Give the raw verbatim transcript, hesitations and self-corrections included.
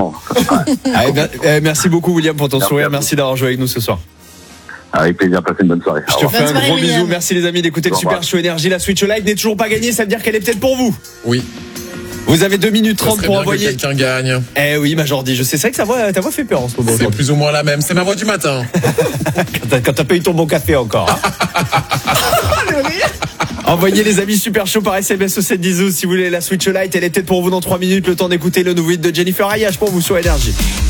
franchement. Ouais. Ah, eh ben, eh, merci beaucoup, William, pour ton Merci sourire. à vous. Merci d'avoir joué avec nous ce soir. Avec plaisir, passez une bonne soirée. Je Au te revoir. fais un Bonne gros soirée, bisou. William. Merci les amis d'écouter le Au revoir. Super Show Énergie. La Switch Lite n'est toujours pas gagnée. Ça veut dire qu'elle est peut-être pour vous. Oui. Vous avez deux minutes Ça trente serait pour bien que envoyer. quelqu'un gagne. Eh oui, Majordi, je sais. C'est vrai que sa voix, ta voix fait peur en ce moment. C'est plus ou moins la même. C'est ma voix du matin. Quand t'as- Quand t'as pas eu ton bon café encore. hein. Envoyez les amis Super Show par S M S au sept dix douze si vous voulez la Switch Lite. Elle est peut-être pour vous dans trois minutes. Le temps d'écouter le nouveau hit de Jennifer Ayash pour vous sur Énergie.